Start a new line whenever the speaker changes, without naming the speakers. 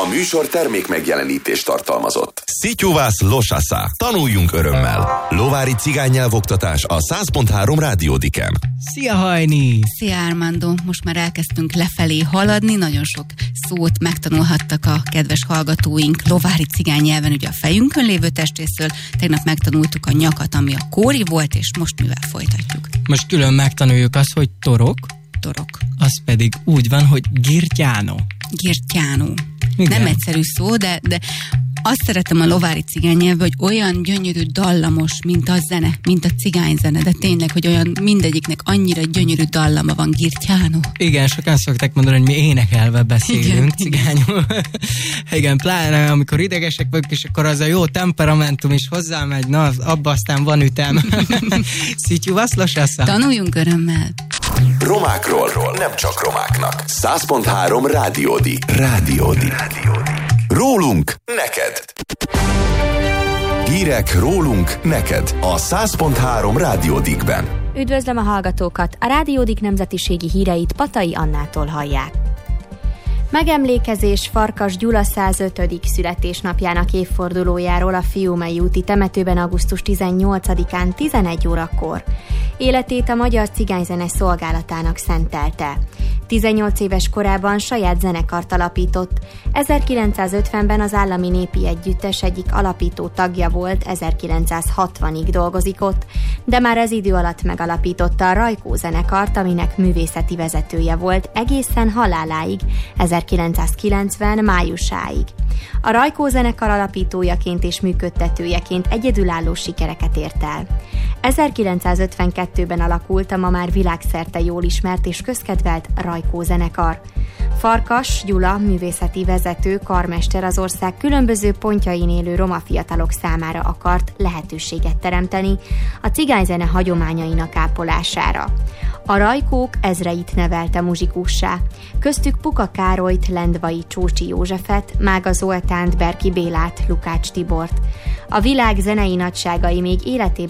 műsor termék megjelenítést tartalmazott.
Szityuvász Losasza. Tanuljunk örömmel. Lovári cigánynyelvoktatás a 100.3 Rádiódiken.
Szia Hajni!
Szia Armando! Most már elkezdtünk lefelé haladni, nagyon sok szót megtanulhattak a kedves hallgatóink lovári cigánynyelven, ugye a fejünkön lévő testrészről. Tegnap megtanultuk a nyakat, ami a kóri volt, és most mivel folytatjuk?
Most külön megtanuljuk azt, hogy torok.
Torok.
Az pedig úgy van, hogy girtyánó.
Girtyánó.
Igen.
Nem egyszerű szó, de azt szeretem a lovári cigánynyelvben, hogy olyan gyönyörű dallamos, mint a zene, mint a cigányzene, de tényleg, hogy olyan mindegyiknek annyira gyönyörű dallama van, girtyánó.
Igen, sokan szokták mondani, hogy mi énekelve beszélünk cigányul. Igen, pláne amikor idegesek vagyunk, és akkor az a jó temperamentum is hozzámegy, na, abba aztán van ütem. Szityuvász Losasza.
Tanuljunk örömmel.
Romákról, nem csak romáknak. 100.3 Rádiódi. Rólunk neked. Hírek rólunk neked a 100.3 Rádiódikben.
Üdvözlöm a hallgatókat! A Rádiódik nemzetiségi híreit Patai Annától hallják. Megemlékezés Farkas Gyula 105. születésnapjának évfordulójáról a Fiumei úti temetőben augusztus 18-án 11 órakor. Életét a Magyar Cigányzene Szolgálatának szentelte. 18 éves korában saját zenekart alapított. 1950-ben az Állami Népi Együttes egyik alapító tagja volt, 1960-ig dolgozik ott, de már ez idő alatt megalapította a Rajkó zenekart, aminek művészeti vezetője volt egészen haláláig, 1990 májusáig. A Rajkó zenekar alapítójaként és működtetőjeként egyedülálló sikereket ért el. 1952-ben alakult a ma már világszerte jól ismert és közkedvelt Rajkó zenekar. Farkas Gyula művészeti vezető, karmester az ország különböző pontjain élő roma fiatalok számára akart lehetőséget teremteni a cigányzene hagyományainak ápolására. A Rajkók ezreit nevelte muzsikussá, köztük Puka Károlyt, Lendvai Csócsi Józsefet, Mága Zoltánt, Berki Bélát, Lukács Tibort. A világ zenei nagyságai még életében